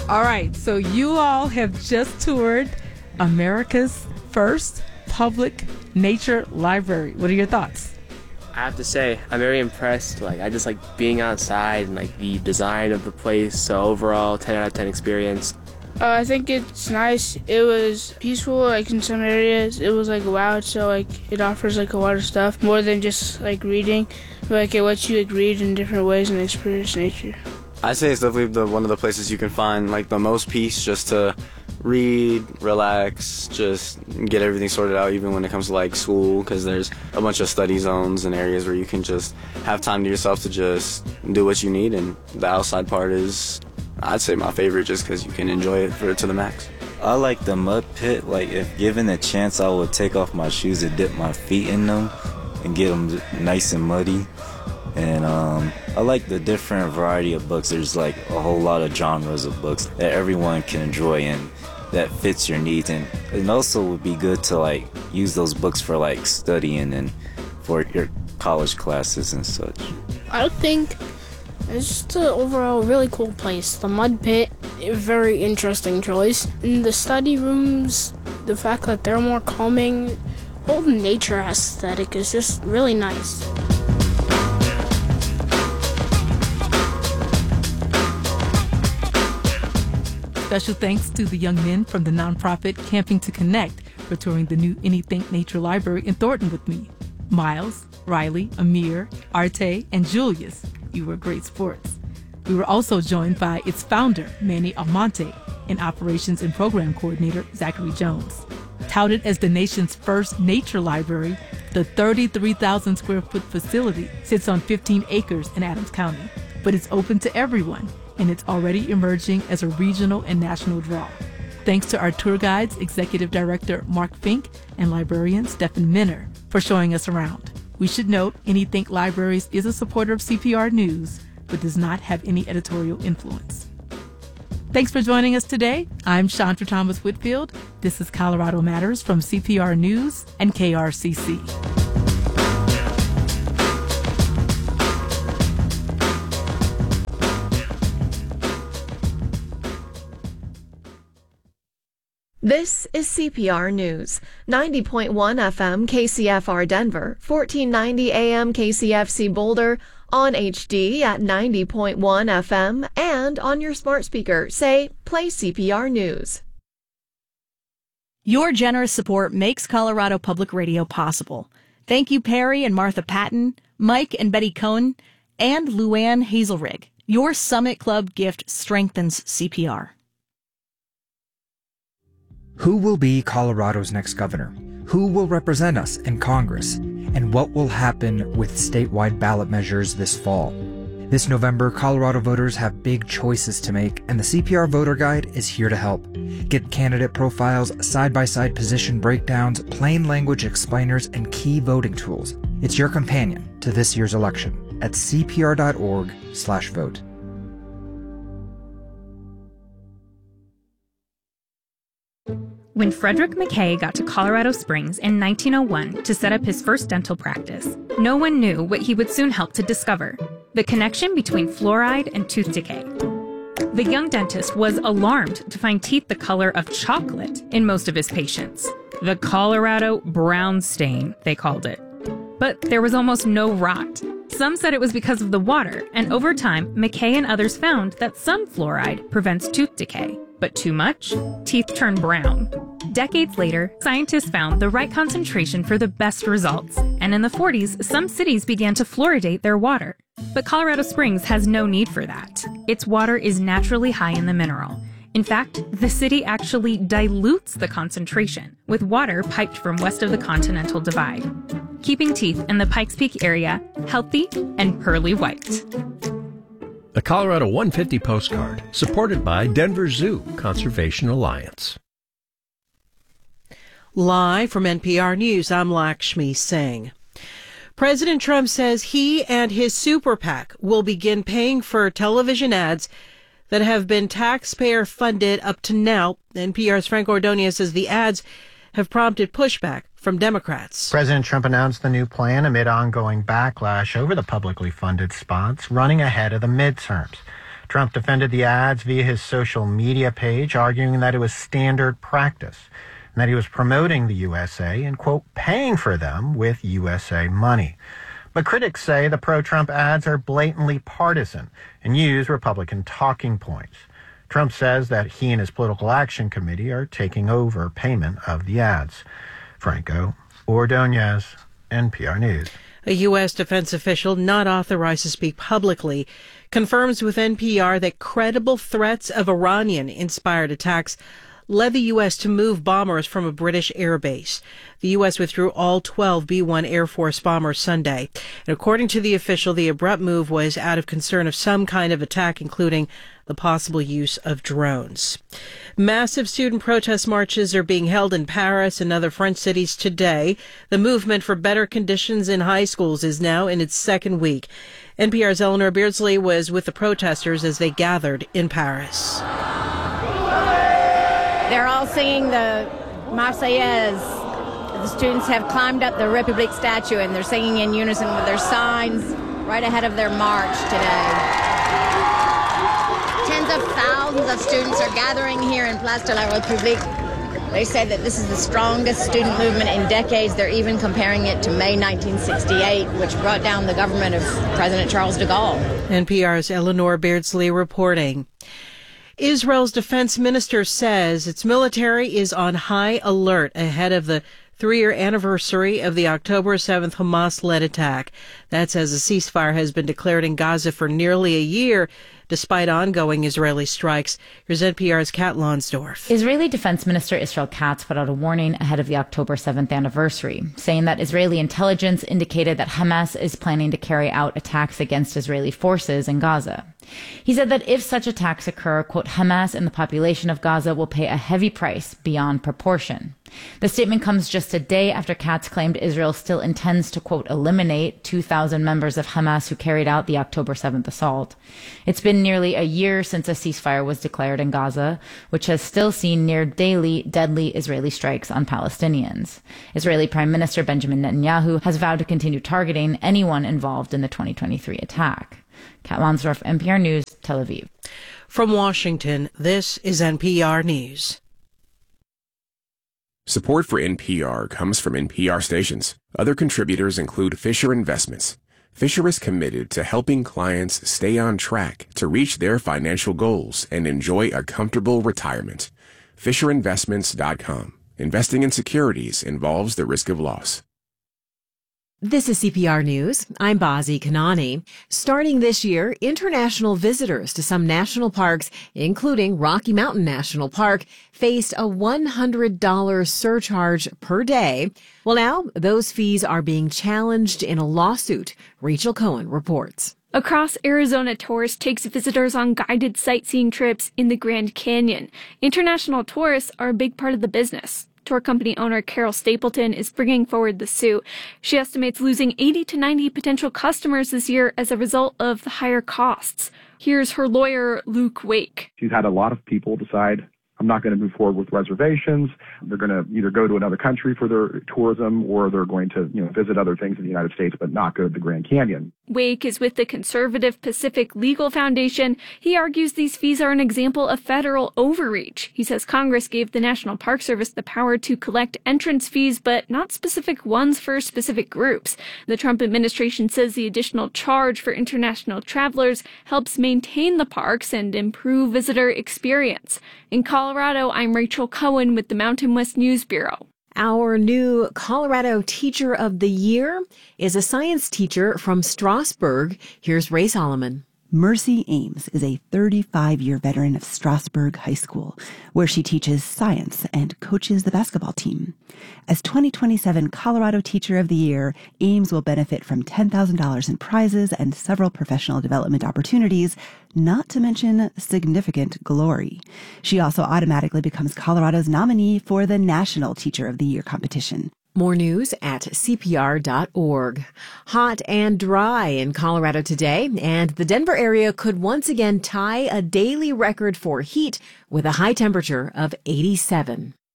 All right, so you all have just toured America's first public nature library. What are your thoughts? I have to say, I'm very impressed. I just like being outside and the design of the place. So overall, 10 out of 10 experience. I think it's nice. It was peaceful, in some areas. It was, loud, so, it offers, a lot of stuff. More than just, reading. But, it lets you, read in different ways and experience nature. I'd say it's definitely one of the places you can find, the most peace just to read, relax, just get everything sorted out, even when it comes to, school, because there's a bunch of study zones and areas where you can just have time to yourself to just do what you need, and the outside part is, I'd say, my favorite just because you can enjoy it to the max. I like the mud pit. If given a chance, I would take off my shoes and dip my feet in them and get them nice and muddy. And I like the different variety of books. There's a whole lot of genres of books that everyone can enjoy and that fits your needs. And it also would be good to use those books for studying and for your college classes and such. I think it's just an overall really cool place. The mud pit, a very interesting choice. And the study rooms, the fact that they're more calming, whole nature aesthetic is just really nice. Special thanks to the young men from the nonprofit Camping to Connect for touring the new Anythink Nature Library in Thornton with me. Miles, Riley, Amir, Arte, and Julius, you were great sports. We were also joined by its founder, Manny Almonte, and operations and program coordinator, Zachary Jones. Touted as the nation's first nature library, the 33,000 square foot facility sits on 15 acres in Adams County, but it's open to everyone, and it's already emerging as a regional and national draw. Thanks to our tour guides, Executive Director Mark Fink and librarian Stephen Minner for showing us around. We should note Anythink Libraries is a supporter of CPR News, but does not have any editorial influence. Thanks for joining us today. I'm Chandra Thomas Whitfield. This is Colorado Matters from CPR News and KRCC. This is CPR News, 90.1 FM KCFR Denver, 1490 AM KCFC Boulder, on HD at 90.1 FM, and on your smart speaker, say, play CPR News. Your generous support makes Colorado Public Radio possible. Thank you, Perry and Martha Patton, Mike and Betty Cohn, and Luann Hazelrig. Your Summit Club gift strengthens CPR. Who will be Colorado's next governor? Who will represent us in Congress? And what will happen with statewide ballot measures this fall? This November, Colorado voters have big choices to make, and the CPR Voter Guide is here to help. Get candidate profiles, side-by-side position breakdowns, plain language explainers, and key voting tools. It's your companion to this year's election at cpr.org/vote. When Frederick McKay got to Colorado Springs in 1901 to set up his first dental practice, no one knew what he would soon help to discover: the connection between fluoride and tooth decay. The young dentist was alarmed to find teeth the color of chocolate in most of his patients. The Colorado brown stain, they called it. But there was almost no rot. Some said it was because of the water, and over time, McKay and others found that some fluoride prevents tooth decay. But too much? Teeth turn brown. Decades later, scientists found the right concentration for the best results, and in the 40s, some cities began to fluoridate their water. But Colorado Springs has no need for that. Its water is naturally high in the mineral. In fact, the city actually dilutes the concentration with water piped from west of the Continental Divide, keeping teeth in the Pikes Peak area healthy and pearly white. The Colorado 150 postcard, supported by Denver Zoo Conservation Alliance. Live from NPR News, I'm Lakshmi Singh. President Trump says he and his super PAC will begin paying for television ads that have been taxpayer-funded up to now. NPR's Frank Ordonez says the ads have prompted pushback from Democrats. President Trump announced the new plan amid ongoing backlash over the publicly funded spots running ahead of the midterms. Trump defended the ads via his social media page, arguing that it was standard practice and that he was promoting the USA and, quote, paying for them with USA money. But critics say the pro-Trump ads are blatantly partisan and use Republican talking points. Trump says that he and his political action committee are taking over payment of the ads. Franco Ordonez, NPR News. A U.S. defense official not authorized to speak publicly confirms with NPR that credible threats of Iranian-inspired attacks led the U.S. to move bombers from a British air base. The U.S. withdrew all 12 B-1 Air Force bombers Sunday. And according to the official, the abrupt move was out of concern of some kind of attack, including the possible use of drones. Massive student protest marches are being held in Paris and other French cities today. The movement for better conditions in high schools is now in its second week. NPR's Eleanor Beardsley was with the protesters as they gathered in Paris. They're all singing the Marseillaise. The students have climbed up the République statue and they're singing in unison with their signs right ahead of their march today. Tens of thousands of students are gathering here in Place de la République. They say that this is the strongest student movement in decades. They're even comparing it to May 1968, which brought down the government of President Charles de Gaulle. NPR's Eleanor Beardsley reporting. Israel's defense minister says its military is on high alert ahead of the 3-year anniversary of the October 7th Hamas-led attack. That's as a ceasefire has been declared in Gaza for nearly a year, despite ongoing Israeli strikes. Here's NPR's Kat Lonsdorf. Israeli Defense Minister Israel Katz put out a warning ahead of the October 7th anniversary, saying that Israeli intelligence indicated that Hamas is planning to carry out attacks against Israeli forces in Gaza. He said that if such attacks occur, quote, Hamas and the population of Gaza will pay a heavy price beyond proportion. The statement comes just a day after Katz claimed Israel still intends to, quote, eliminate 2,000 members of Hamas who carried out the October 7th assault. It's been nearly a year since a ceasefire was declared in Gaza, which has still seen near daily deadly Israeli strikes on Palestinians. Israeli Prime Minister Benjamin Netanyahu has vowed to continue targeting anyone involved in the 2023 attack. Kat Lonsdorf, NPR News, Tel Aviv. From Washington, this is NPR News. Support for NPR comes from NPR stations. Other contributors include Fisher Investments. Fisher is committed to helping clients stay on track to reach their financial goals and enjoy a comfortable retirement. FisherInvestments.com. Investing in securities involves the risk of loss. This is CPR News. I'm Bazi Kanani. Starting this year, international visitors to some national parks, including Rocky Mountain National Park, faced a $100 surcharge per day. Well, now those fees are being challenged in a lawsuit. Rachel Cohen reports. Across Arizona, tourists takes visitors on guided sightseeing trips in the Grand Canyon. International tourists are a big part of the business. Tour company owner Carol Stapleton is bringing forward the suit. She estimates losing 80 to 90 potential customers this year as a result of the higher costs. Here's her lawyer, Luke Wake. She's had a lot of people decide, I'm not going to move forward with reservations. They're going to either go to another country for their tourism or they're going to, visit other things in the United States, but not go to the Grand Canyon. Wake is with the conservative Pacific Legal Foundation. He argues these fees are an example of federal overreach. He says Congress gave the National Park Service the power to collect entrance fees, but not specific ones for specific groups. The Trump administration says the additional charge for international travelers helps maintain the parks and improve visitor experience. In Colorado, I'm Rachel Cohen with the Mountain West News Bureau. Our new Colorado Teacher of the Year is a science teacher from Strasburg. Here's Ray Solomon. Mercy Ames is a 35-year veteran of Strasburg High School, where she teaches science and coaches the basketball team. As 2027 Colorado Teacher of the Year, Ames will benefit from $10,000 in prizes and several professional development opportunities, not to mention significant glory. She also automatically becomes Colorado's nominee for the National Teacher of the Year competition. More news at CPR.org. Hot and dry in Colorado today, and the Denver area could once again tie a daily record for heat with a high temperature of 87.